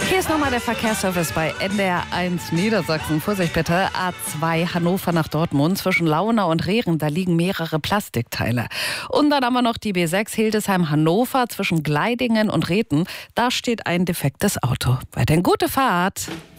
Hier ist nochmal der Verkehrsservice bei NDR1 Niedersachsen. Vorsicht bitte, A2 Hannover nach Dortmund. Zwischen Launau und Rehren, da liegen mehrere Plastikteile. Und dann haben wir noch die B6 Hildesheim-Hannover zwischen Gleidingen und Rethen. Da steht ein defektes Auto. Weiterhin gute Fahrt.